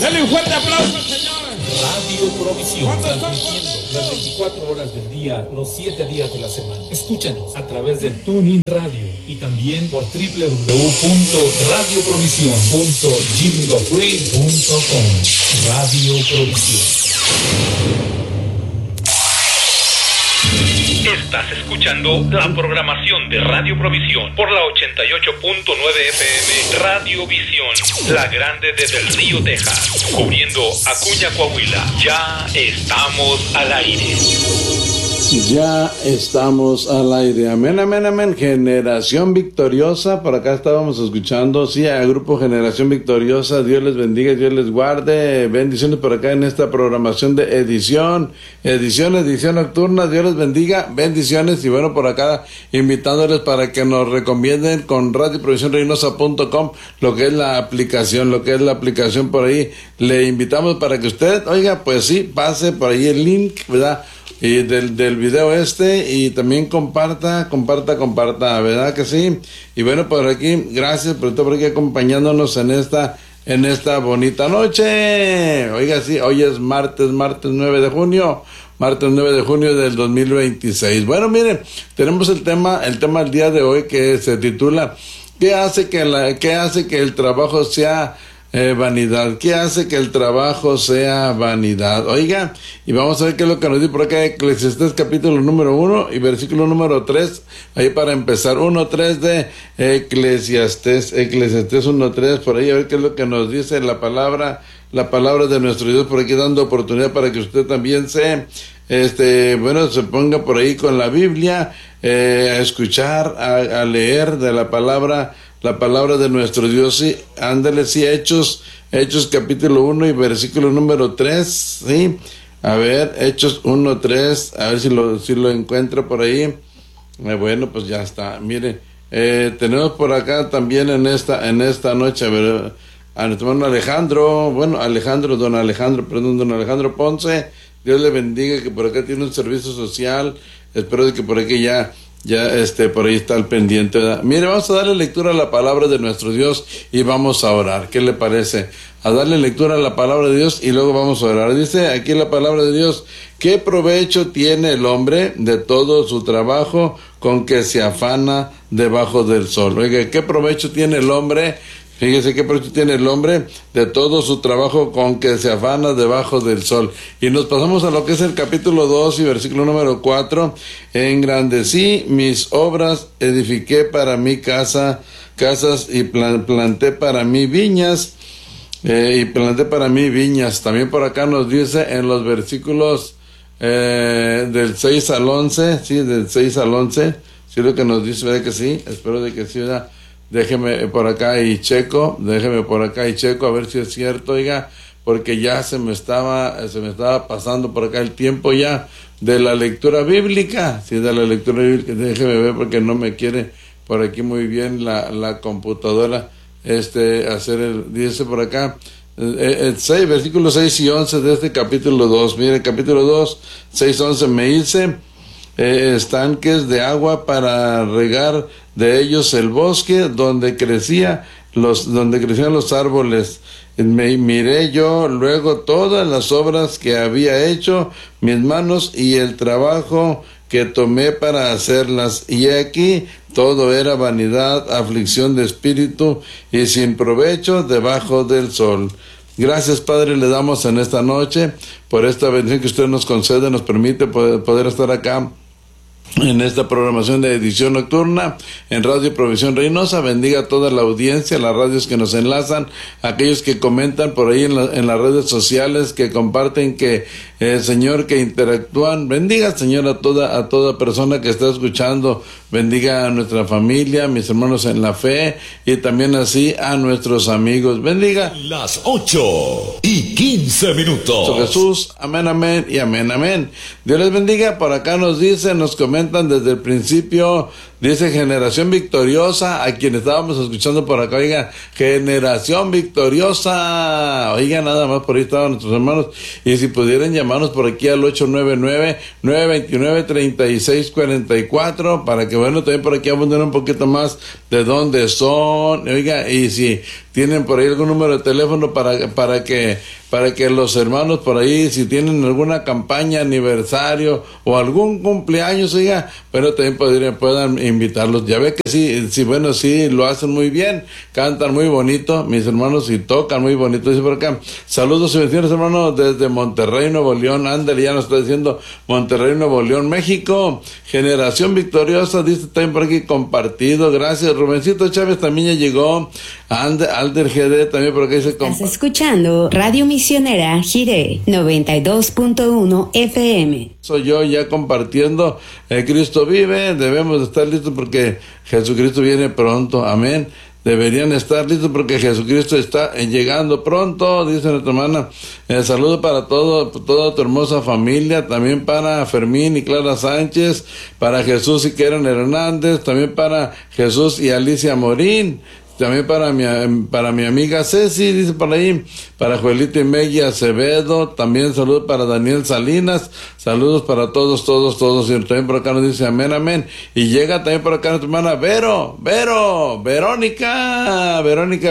Dale un fuerte aplauso al Señor. Radio Provisión, transmitiendo las 24 horas del día, los 7 días de la semana. Escúchanos a través de TuneIn Radio y también por www.radioprovisión.jimgofree.com. Radio Provisión. Estás escuchando la programación de Radio Provisión por la 88.9 FM Radio Visión, la grande desde el Río Texas, cubriendo Acuña, Coahuila. Ya estamos al aire. Ya estamos al aire. Amén, amén, amén. Generación Victoriosa. Por acá estábamos escuchando, sí, al grupo Generación Victoriosa. Dios les bendiga, Dios les guarde. Bendiciones por acá en esta programación de edición nocturna. Dios les bendiga. Bendiciones. Y bueno, por acá invitándoles para que nos recomienden con radioprovisionreynosa.com lo que es la aplicación, por ahí. Le invitamos para que usted, oiga, pues sí, pase por ahí el link, ¿verdad? Y del video y también comparta, ¿verdad que sí? Y bueno, por aquí, gracias por estar por aquí acompañándonos en esta bonita noche. Oiga, sí, hoy es martes 9 de junio del 2026. Bueno, miren, tenemos el tema del día de hoy que se titula ¿Qué hace que el trabajo sea vanidad? ¿Qué hace que el trabajo sea vanidad? Oiga, y vamos a ver qué es lo que nos dice por acá Eclesiastés capítulo número 1 y versículo número 3, ahí para empezar, 1:3 de Eclesiastés 1:3, por ahí a ver qué es lo que nos dice la palabra de nuestro Dios, por aquí dando oportunidad para que usted también se ponga por ahí con la Biblia, a escuchar, a leer de la palabra de nuestro Dios. Sí, ándale, sí, Hechos capítulo 1 y versículo número 3, sí, a ver, Hechos 1:3, a ver si lo encuentro por ahí. Bueno, pues ya está. Mire, tenemos por acá también en esta noche, a ver, a nuestro hermano don Alejandro Ponce. Dios le bendiga, que por acá tiene un servicio social. Espero que por aquí ya por ahí está al pendiente, ¿verdad? Mire, vamos a darle lectura a la palabra de nuestro Dios y vamos a orar. ¿Qué le parece? A darle lectura a la palabra de Dios y luego vamos a orar. Dice aquí la palabra de Dios: ¿qué provecho tiene el hombre de todo su trabajo con que se afana debajo del sol? Oiga, ¿qué provecho tiene el hombre? Fíjese qué provecho tiene el hombre de todo su trabajo con que se afana debajo del sol. Y nos pasamos a lo que es el capítulo 2 y versículo número 4. Engrandecí mis obras, edifiqué para mí casas y planté para mí viñas. También por acá nos dice en los versículos del 6 al 11, sí, del 6 al 11, sí, lo que nos dice, ¿verdad que sí? Espero de que sí, ¿verdad? Déjeme por acá y checo, a ver si es cierto, oiga, porque ya se me estaba pasando por acá el tiempo ya de la lectura bíblica, déjeme ver porque no me quiere por aquí muy bien la computadora, dice por acá, versículos 6 y 11 de este capítulo 2, mire, capítulo 2, 6, 11, me dice: estanques de agua para regar de ellos el bosque donde crecían los árboles. Miré yo luego todas las obras que había hecho mis manos y el trabajo que tomé para hacerlas, y aquí todo era vanidad, aflicción de espíritu y sin provecho debajo del sol. Gracias, Padre, le damos en esta noche por esta bendición que usted nos concede, nos permite poder estar acá en esta programación de edición nocturna en Radio Provisión Reynosa. Bendiga a toda la audiencia, las radios que nos enlazan, aquellos que comentan por ahí en las redes sociales, que comparten, que Señor, que interactúan. Bendiga, Señor, a toda persona que está escuchando. Bendiga a nuestra familia, mis hermanos en la fe, y también así a nuestros amigos. Bendiga. Las 8:15. Jesús, amén, amén y amén, amén. Dios les bendiga. Por acá nos comentan desde el principio Dice Generación Victoriosa, a quien estábamos escuchando por acá, oiga, Generación Victoriosa, oiga, nada más por ahí estaban nuestros hermanos, y si pudieran llamarnos por aquí al 899-929-3644, para que, bueno, también por aquí abunden un poquito más de dónde son, oiga, y si tienen por ahí algún número de teléfono para que los hermanos por ahí, si tienen alguna campaña, aniversario o algún cumpleaños, oiga, pero también puedan invitarlos. Ya ve que sí, bueno, sí, lo hacen muy bien, cantan muy bonito, mis hermanos, y tocan muy bonito. Dice por acá, saludos y bendiciones, hermanos, desde Monterrey, Nuevo León. Ándale, ya nos está diciendo Monterrey, Nuevo León, México. Generación Victoriosa, dice también por aquí, compartido, gracias. Rubencito Chávez también ya llegó. Alder GD también por acá dice... Estás escuchando Radio Misionera Jiré 92.1 FM. Soy yo ya compartiendo. Cristo vive, debemos estar listos porque Jesucristo viene pronto, amén. Deberían estar listos porque Jesucristo está llegando pronto, dice nuestra hermana. Saludo para toda tu hermosa familia, también para Fermín y Clara Sánchez, para Jesús y Keren Hernández, también para Jesús y Alicia Morín. También para mi amiga Ceci, dice por ahí, para Joelito y Meggy Acevedo, también saludos para Daniel Salinas, saludos para todos, y también por acá nos dice amén, amén, y llega también por acá nuestra hermana Verónica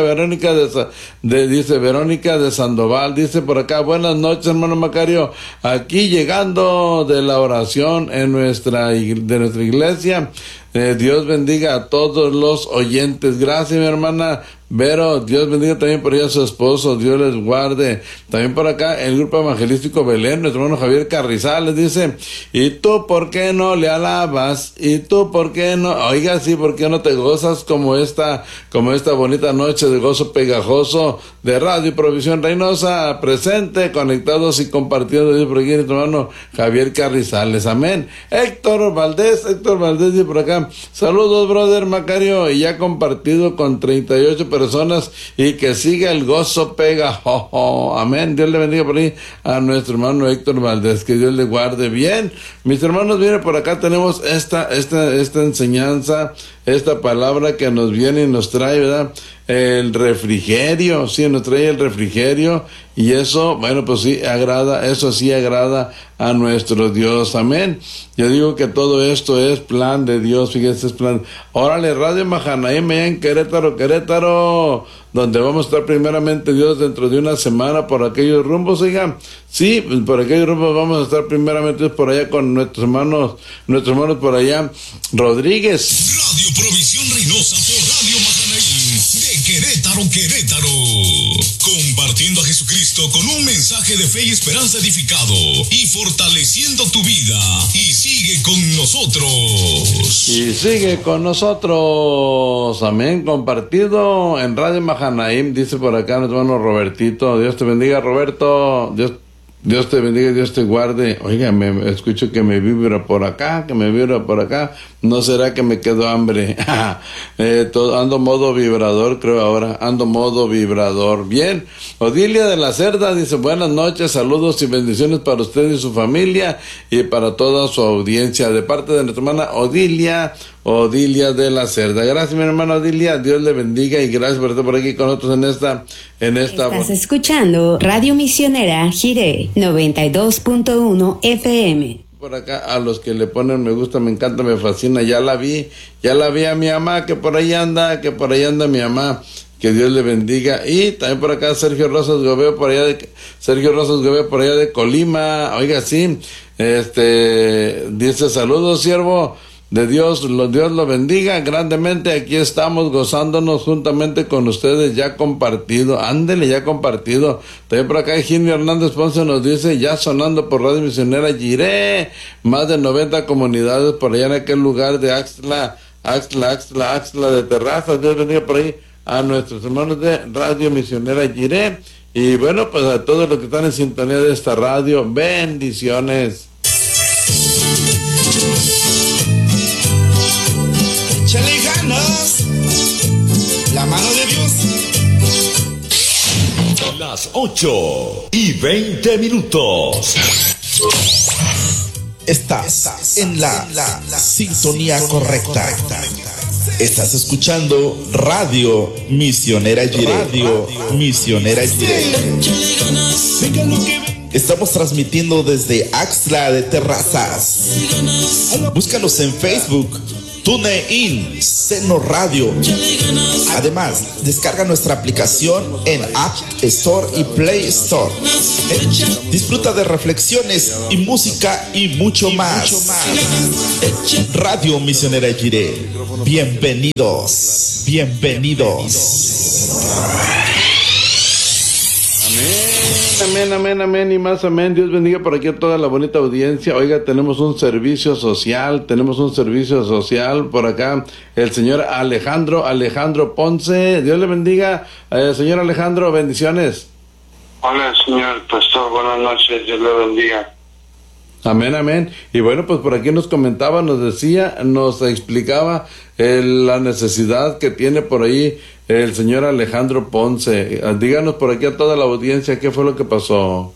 dice Verónica de Sandoval, dice por acá, buenas noches hermano Macario, aquí llegando de la oración de nuestra iglesia. Dios bendiga a todos los oyentes. Gracias, mi hermana Vero. Dios bendiga también por ella a su esposo. Dios les guarde. También por acá el grupo evangelístico Belén, nuestro hermano Javier Carrizales dice, ¿y tú por qué no le alabas? ¿Y tú por qué no? Oiga, sí, ¿por qué no te gozas como esta bonita noche de gozo pegajoso de Radio Provisión Reynosa? Presente, conectados y compartiendo, dice por aquí nuestro hermano Javier Carrizales. Amén. Héctor Valdés dice por acá, saludos brother Macario, y ya compartido con 38 personas, y que siga el gozo pegajoso. Amén. Dios le bendiga por ahí a nuestro hermano Héctor Valdés, que Dios le guarde bien. Mis hermanos, miren, por acá tenemos esta enseñanza, esta palabra que nos viene y nos trae, ¿verdad? El refrigerio, sí, nos trae el refrigerio, y eso, bueno, pues sí agrada a nuestro Dios, amén. Yo digo que todo esto es plan de Dios, fíjense, es plan. Órale, Radio Mahanaim, allá en Querétaro, donde vamos a estar primeramente Dios dentro de una semana por aquellos rumbos, oigan, sí, por aquellos rumbos vamos a estar primeramente Dios por allá con nuestros hermanos por allá, Rodríguez. Radio Provisión Reynosa por Radio Mahanaim de Querétaro, compartiendo a Jesucristo con un mensaje de fe y esperanza edificado y fortaleciendo tu vida. Y sigue con nosotros. Amén. Compartido en Radio Mahanaim, dice por acá nuestro hermano Robertito. Dios te bendiga, Roberto. Dios te bendiga, Dios te guarde. Oiga, me escucho que me vibra por acá. ¿No será que me quedó hambre? Ando modo vibrador, creo ahora. Bien. Odilia de la Cerda dice, buenas noches, saludos y bendiciones para usted y su familia y para toda su audiencia. De parte de nuestra hermana Odilia de la Cerda. Gracias, mi hermana Odilia. Dios le bendiga y gracias por estar por aquí con nosotros en esta. Estás escuchando Radio Misionera Jiré 92.1 FM. Por acá a los que le ponen me gusta, me encanta, me fascina, ya la vi a mi mamá, que por ahí anda mi mamá, que Dios le bendiga. Y también por acá Sergio Rosas Gobeo por allá de Colima, oiga, sí, dice, saludos siervo de Dios lo bendiga grandemente, aquí estamos gozándonos juntamente con ustedes, ya compartido. También por acá Eugenio Hernández Ponce nos dice, ya sonando por Radio Misionera Jiré, más de 90 comunidades por allá en aquel lugar de Axtla de Terrazas. Dios bendiga por ahí a nuestros hermanos de Radio Misionera Jiré, y bueno, pues a todos los que están en sintonía de esta radio, bendiciones. Échale ganas, la mano de Dios. Las 8:20. Estás en la sintonía correcta. Estás escuchando Radio Misionera Jiré. Radio Misionera Jiré. Estamos transmitiendo desde Axtla de Terrazas. Búscanos en Facebook, TuneIn, Seno Radio. Además, descarga nuestra aplicación en App Store y Play Store. Disfruta de reflexiones y música y mucho más. Radio Misionera Jiré. Bienvenidos. Amén y más amén. Dios bendiga por aquí a toda la bonita audiencia. Oiga, tenemos un servicio social por acá. El señor Alejandro Ponce. Dios le bendiga. Señor Alejandro, bendiciones. Hola, señor pastor, buenas noches, Dios le bendiga. Amén. Y bueno, pues por aquí nos comentaba, nos explicaba la necesidad que tiene por ahí el señor Alejandro Ponce. Díganos por aquí a toda la audiencia qué fue lo que pasó.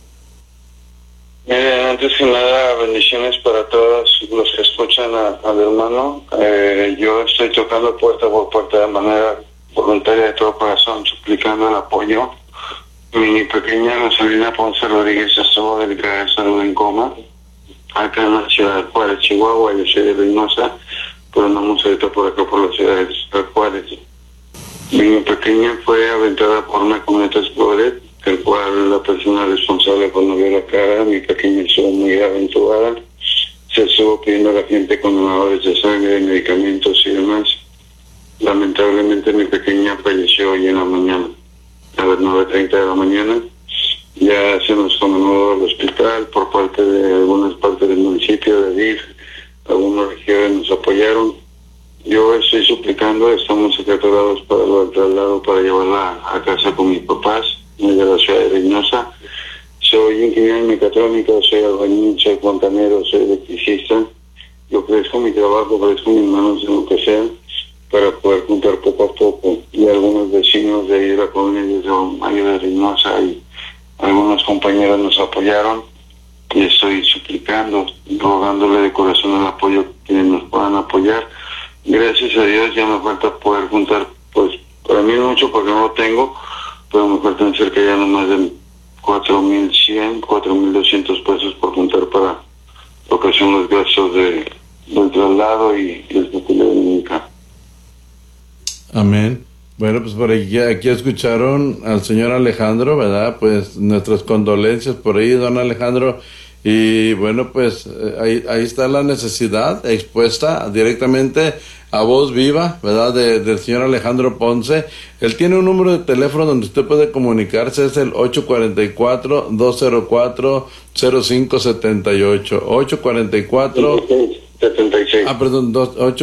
Miren, antes que nada, bendiciones para todos los que escuchan al hermano. Yo estoy tocando puerta por puerta de manera voluntaria de todo corazón, suplicando el apoyo. Mi pequeña Rosalina Ponce Rodríguez estuvo delicada de salud en coma, acá en la ciudad de Juárez, Chihuahua. Yo soy de Reynosa, pero andamos ahorita por acá por la ciudad de Juárez. Mi pequeña fue aventada por una camioneta Explorer, el cual la persona responsable cuando vio la cara, mi pequeña estuvo muy aventurada. Se estuvo pidiendo a la gente con donadores de sangre, medicamentos y demás. Lamentablemente mi pequeña falleció hoy en la mañana, a las 9:30 de la mañana. Ya se nos condenó al hospital por parte de algunas partes del municipio de DIF. Algunos regidores nos apoyaron. Yo estoy suplicando, estamos secretados para el traslado para llevarla a casa con mis papás, de la ciudad de Reynosa. Soy ingeniero en mecatrónica, soy albañil, soy fontanero, soy electricista. Yo ofrezco mi trabajo, ofrezco mis manos en lo que sea, para poder juntar poco a poco. Y algunos vecinos de ahí de la colonia de Mayo de Reynosa y algunos compañeros nos apoyaron. Y estoy suplicando, rogándole de corazón el apoyo que nos puedan apoyar. Gracias a Dios ya me falta poder juntar, pues para mí mucho porque no lo tengo, pero me faltan cerca ya no más de 4,100, 4,200 pesos por juntar para lo que son los gastos del traslado y el futuro de mi hija. Amén. Bueno, pues por aquí escucharon al señor Alejandro, ¿verdad? Pues nuestras condolencias por ahí, don Alejandro. Y bueno, pues ahí está la necesidad expuesta directamente a voz viva, ¿verdad? Del señor Alejandro Ponce. Él tiene un número de teléfono donde usted puede comunicarse, es el 844-204-0578. 76. Perdón,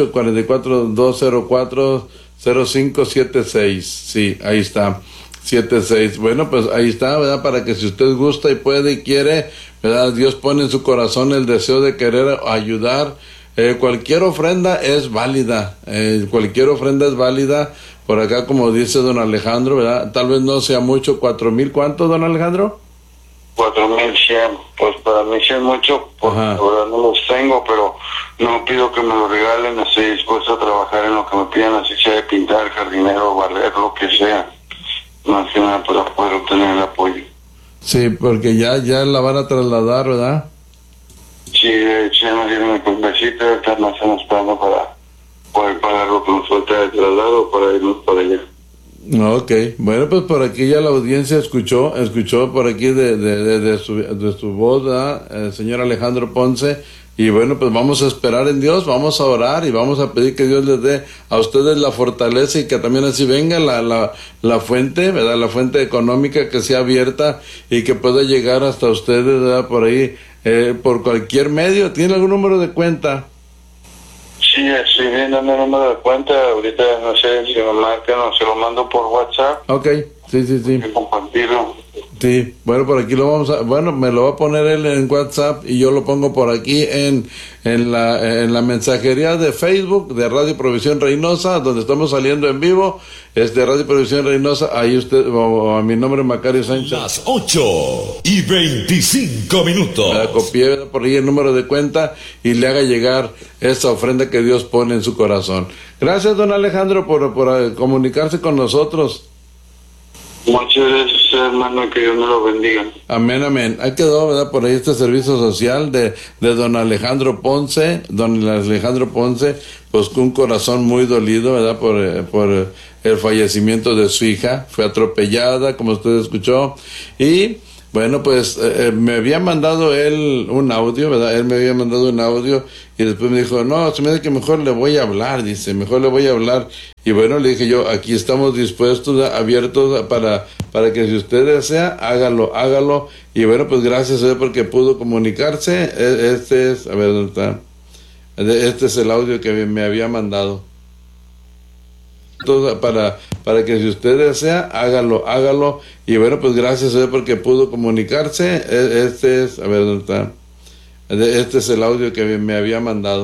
844-204-0576. Sí, ahí está. 76. Bueno, pues ahí está, ¿verdad? Para que si usted gusta y puede y quiere, ¿verdad? Dios pone en su corazón el deseo de querer ayudar. Cualquier ofrenda es válida. Cualquier ofrenda es válida. Por acá, como dice don Alejandro, ¿verdad? Tal vez no sea mucho. 4,000, ¿cuánto, don Alejandro? 4,100. Pues para mí sí es mucho, porque ahora no los tengo, pero no pido que me lo regalen. Estoy dispuesto a trabajar en lo que me pidan, así sea de pintar, jardinero, barrer, lo que sea. Más que nada para poder obtener el apoyo. Sí, porque ya la van a trasladar, ¿verdad? Sí, ya nos dieron el convecito, ahorita nos estamos esperando para poder pagar lo que nos falta de traslado para irnos para allá. Ok, bueno, pues por aquí ya la audiencia escuchó por aquí de su voz, ¿verdad? El señor Alejandro Ponce. Y bueno, pues vamos a esperar en Dios, vamos a orar y vamos a pedir que Dios les dé a ustedes la fortaleza y que también así venga la fuente, ¿verdad? La fuente económica que sea abierta y que pueda llegar hasta ustedes, ¿verdad? Por ahí, por cualquier medio. ¿Tiene algún número de cuenta? Sí, estoy viendo mi número de cuenta. Ahorita no sé si me marcan o se lo mando por WhatsApp. Ok, sí. Compartirlo. Sí, bueno, por aquí lo vamos a, bueno, me lo va a poner él en WhatsApp y yo lo pongo por aquí en la mensajería de Facebook de Radio Provisión Reynosa, donde estamos saliendo en vivo, es de Radio Provisión Reynosa, ahí usted, o a mi nombre Macario Sánchez. Las 8:25. Copié por ahí el número de cuenta y le haga llegar esa ofrenda que Dios pone en su corazón. Gracias, don Alejandro, por comunicarse con nosotros. Muchas gracias, hermano, que Dios me lo bendiga. Amén, amén. Ahí quedó, ¿verdad? Por ahí este servicio social de don Alejandro Ponce, pues con un corazón muy dolido, ¿verdad? Por el fallecimiento de su hija. Fue atropellada, como usted escuchó, y bueno, pues me había mandado él un audio, ¿verdad? Él me había mandado un audio y después me dijo, no, se me dice que mejor le voy a hablar, dice, mejor le voy a hablar. Y bueno, le dije yo, aquí estamos dispuestos, abiertos para que si usted desea, hágalo. Y bueno, pues gracias a él porque pudo comunicarse. Este es, a ver, ¿dónde está? Este es el audio que me había mandado. Para que si usted desea, hágalo. Y bueno, pues gracias a él porque pudo comunicarse. Este es, a ver, ¿dónde está? Este es el audio que me había mandado.